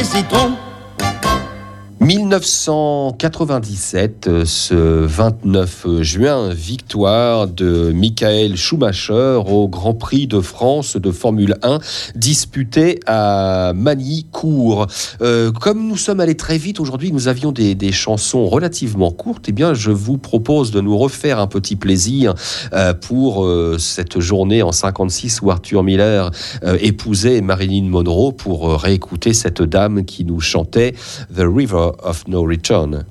1997, ce 29 juin, victoire de Michael Schumacher au Grand Prix de France de Formule 1 disputé à Magny-Cours. Comme nous sommes allés très vite aujourd'hui, nous avions des chansons relativement courtes. Eh bien, je vous propose de nous refaire un petit plaisir pour cette journée en 56 où Arthur Miller épousait Marilyn Monroe, pour réécouter cette dame qui nous chantait The River of No Return.